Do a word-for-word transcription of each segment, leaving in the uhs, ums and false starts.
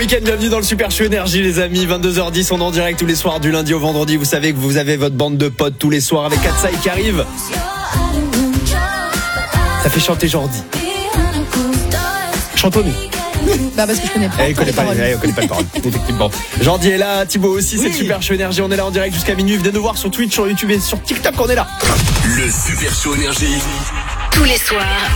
week-end, bienvenue dans le Super Show Énergie les amis, vingt-deux heures dix, on est en direct tous les soirs du lundi au vendredi. Vous savez que vous avez votre bande de potes tous les soirs avec Katsai qui arrive. Ça fait chanter Jordi. Chantons-nous. Bah parce que je connais pas. Elle connaît pas, elle connaît pas les paroles, effectivement. Jordi est là, Thibaut aussi, c'est oui. Le Super Show Énergie, on est là en direct jusqu'à minuit. Venez nous voir sur Twitch, sur YouTube et sur TikTok, on est là. Le Super Show Énergie. Tous les soirs.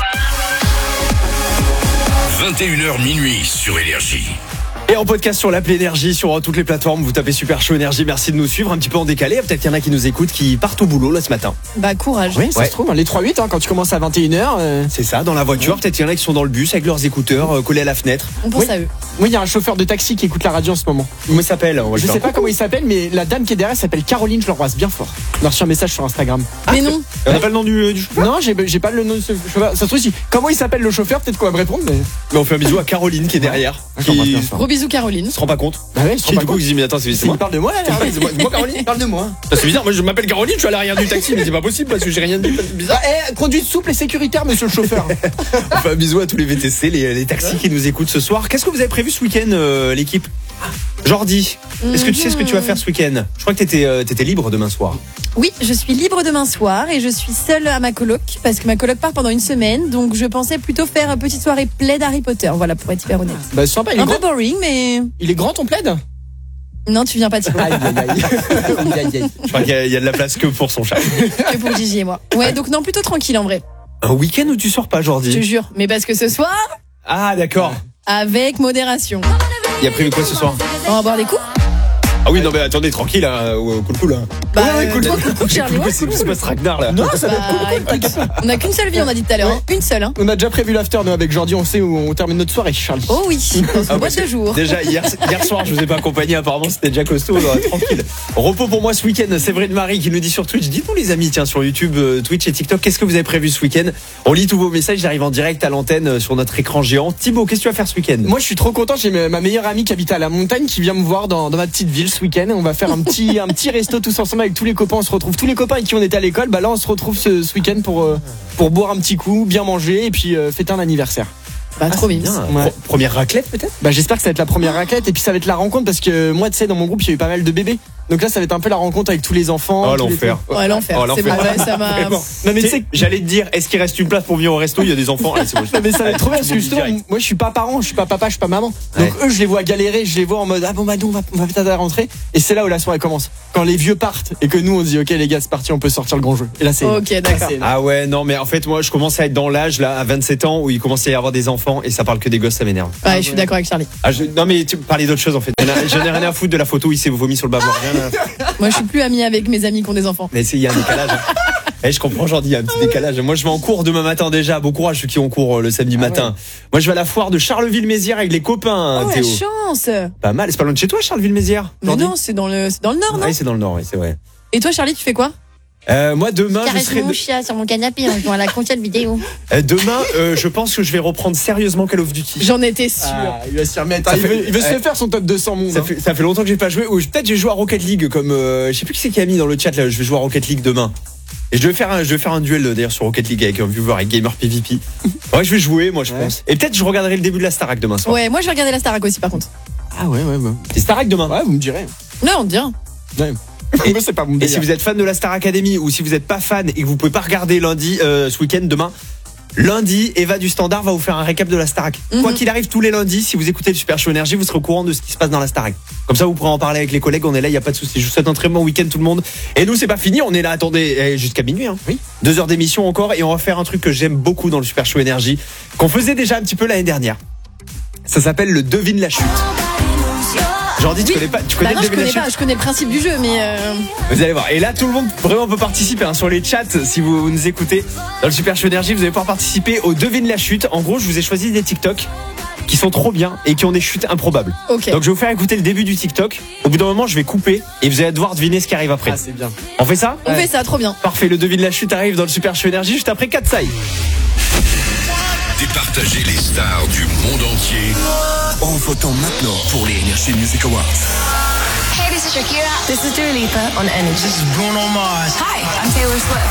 vingt et une heures minuit sur Énergie. Et en podcast sur l'appli Énergie, sur toutes les plateformes, vous tapez Super Show Énergie. Merci de nous suivre un petit peu en décalé. Peut-être qu'il y en a qui nous écoutent, qui partent au boulot là ce matin. Bah courage. Oui, ça ouais. se trouve, les trois huit, hein, quand tu commences à vingt et une heures. Euh... C'est ça, dans la voiture. Ouais. Peut-être qu'il y en a qui sont dans le bus avec leurs écouteurs euh, collés à la fenêtre. On pense oui. à eux. Oui, il y a un chauffeur de taxi qui écoute la radio en ce moment. Comment il s'appelle? Je sais pas comment il s'appelle, mais la dame qui est derrière s'appelle Caroline, je l'embrasse bien fort. On a reçu un message sur Instagram. Ah, mais non. On n'a pas le nom du, du chauffeur? Non, j'ai, j'ai pas le nom de ce chauffeur. Ça se trouve, si. Comment il s'appelle le chauffeur? Peut-être qu'on va me répondre, mais. Mais on fait un bisou à Caroline qui est derrière. Ah, qui... Gros bisous Caroline. Se rend pas compte. Bah ouais, je Qui du coup il dit mais attends c'est, c'est moi. Il parle de moi là. C'est moi, moi Caroline. Parle de moi. C'est bizarre. Moi je m'appelle Caroline. Je suis à l'arrière du taxi mais c'est pas possible parce que j'ai rien dit. C'est bizarre. Bah, eh, conduite souple et sécuritaire, monsieur le chauffeur. On fait un bisou à tous les V T C, les, les taxis qui nous écoutent ce soir. Qu'est-ce que vous avez prévu ce week-end euh, l'équipe? Jordi, est-ce que tu sais ce que tu vas faire ce week-end? Je crois que t'étais, euh, t'étais libre demain soir. Oui, je suis libre demain soir et je suis seule à ma coloc parce que ma coloc part pendant une semaine. Donc je pensais plutôt faire une petite soirée plaid Harry Potter. Voilà, pour être hyper honnête. Bah c'est sympa. Il est Un grand. peu boring, mais Il est grand ton plaid? non, tu viens pas Thibaut. Aïe aïe aïe. aïe, aïe, aïe. Je crois qu'il y a, il y a de la place que pour son chat. Que pour Gigi et moi. Ouais, donc non, plutôt tranquille en vrai. Un week-end où tu sors pas Je Jordi? te jure. Mais parce que ce soir, Ah d'accord. avec modération. Il y a prévu quoi ce soir? On va boire des coups. Ah oui non mais attendez tranquille hein, euh, cool cool hein. Bah, ouais, ouais, cool, euh, cool, cool, cool, Charlie, ouais, c'est cool, c'est pas ce traquenard là. Non, ça va être Bah, cool, cool, écoute, on a qu'une seule vie, on a dit tout à l'heure. Hein. Une seule. Hein. On a déjà prévu l'after, nous, avec Jordi, on sait où on termine notre soirée, Charlie. Oh oui, dans une Ah, boîte de jour. Déjà hier, hier soir je vous ai pas accompagné, apparemment c'était déjà costaud, alors, tranquille. Repos pour moi ce week-end, Séverine Marie qui nous dit sur Twitch, dites-nous les amis, tiens sur YouTube, euh, Twitch et TikTok, qu'est-ce que vous avez prévu ce week-end? On lit tous vos messages, j'arrive en direct à l'antenne euh, sur notre écran géant. Thibaut, qu'est-ce que tu vas faire ce week-end? Moi, je suis trop content, j'ai ma meilleure amie qui habite à la montagne qui vient me voir dans, dans ma petite ville ce week-end. On va faire un petit, un petit resto tous ensemble avec tous les copains, on se retrouve. Tous les copains avec qui on était à l'école, bah là on se retrouve ce, ce week-end pour, euh, pour boire un petit coup, bien manger et puis euh, fêter un anniversaire. Bah, trop bien. Ouais. Pro- Première raclette peut-être? Bah j'espère que ça va être la première raclette et puis ça va être la rencontre parce que moi tu sais dans mon groupe il y a eu pas mal de bébés. Donc là ça va être un peu la rencontre avec tous les enfants. Oh tous les l'enfer. trucs. Ouais, l'enfer. Oh, C'est l'enfer. bon, ouais, ça m'a. Vraiment. Non mais tu Tu sais, sais j'allais te dire, est-ce qu'il reste une place pour venir au resto? Il y a des enfants. Allez, c'est bon. Non, mais ça va être trop bien parce que Je justement, direct. moi je suis pas parent, je suis pas papa, je suis pas maman. Donc Ouais. eux je les vois galérer, je les vois en mode ah bon bah nous on va, on va peut-être à la rentrée. Et c'est là où la soirée commence. Quand les vieux partent et que nous on dit ok les gars c'est parti on peut sortir le grand jeu. Et là c'est Ok, là, d'accord. c'est- Ah ouais, non mais en fait moi je commence à être dans l'âge là à vingt-sept ans où il commence à y avoir des enfants et ça parle que des gosses, ça m'énerve. Ouais, je suis d'accord avec Charlie. Ah, je- non mais tu parlais d'autre chose en fait. J'en ai- J'en ai rien à foutre de la photo où il s'est vomi sur le bavard. Rien à- Moi, je suis plus amie avec mes amis qui ont des enfants. Mais c'est- il y a un décalage. Hein. Eh, je comprends Jordi, il y a un petit décalage. Moi je vais en cours demain matin déjà. Bon courage ceux qui ont cours euh, le samedi matin. Moi je vais à la foire de Charleville-Mézières avec les copains. Oh, la Théo. chance. Pas mal. C'est pas loin de chez toi Charleville-Mézières? Mais Jordi non, c'est dans le, c'est dans le nord, non? Oui c'est dans le nord, oui, c'est vrai. Et toi, Charlie, tu fais quoi? Euh, moi demain je Caresse serai mon de- chien sur mon canapé en jouant à la console vidéo. euh, demain euh, je pense que je vais reprendre sérieusement Call of Duty. J'en étais sûre. Ah, il va s'y remettre. Ça il, fait- veut, il veut se ouais. faire son top deux cents monde. Ça hein. fait, ça fait longtemps que j'ai pas joué. Ou peut-être j'ai joué à Rocket League comme euh, je sais plus qui c'est qui a mis dans le chat là. Je vais jouer à Rocket League demain. Et je vais faire un, je vais faire un duel d'ailleurs sur Rocket League avec un viewer avec Gamer P V P. Ouais, je vais jouer moi je Ouais. pense. Et peut-être je regarderai le début de la Starac demain soir. Ouais, moi, je vais regarder la Starac aussi, par contre. Ah ouais ouais ouais. C'est Starac demain. Ouais vous me direz. Non, on te dira. Ouais. Et- Moi, c'est pas mon Et délire. si vous êtes fan de la Star Academy ou si vous êtes pas fan et que vous pouvez pas regarder lundi euh, ce week-end demain. Lundi, Eva du Standard va vous faire un récap de la Starac. Mhm. Quoi qu'il arrive tous les lundis, si vous écoutez le Super Show Énergie, vous serez au courant de ce qui se passe dans la Starac. Comme ça, vous pourrez en parler avec les collègues. On est là, il y a pas de souci. Je vous souhaite un très bon week-end tout le monde. Et nous, c'est pas fini. On est là, attendez, eh, jusqu'à minuit. Hein. Oui. Deux heures d'émission encore et on va faire un truc que j'aime beaucoup dans le Super Show Énergie, qu'on faisait déjà un petit peu l'année dernière. Ça s'appelle le devine la chute. Jordi, tu Oui. connais pas, tu Bah connais non, le je devine la connais chute? pas. Je connais le principe du jeu, mais euh... Vous allez voir. Et là, tout le monde vraiment peut participer hein, sur les chats. Si vous nous écoutez dans le Super Show Énergie, vous allez pouvoir participer au devine la chute. En gros, je vous ai choisi des TikTok qui sont trop bien et qui ont des chutes improbables. ok. Donc, je vais vous faire écouter le début du TikTok. Au bout d'un moment, je vais couper et vous allez devoir deviner ce qui arrive après. Ah c'est bien. On fait ça? On fait ça, trop bien. Parfait. Le devine la chute arrive dans le Super Show Énergie juste après Katsai. Départager les stars du monde entier en votant maintenant pour les Energy Music Awards. Hey, this is Shakira. This is Dua Lipa on Energy. This is Bruno Mars. Hi, I'm Taylor Swift.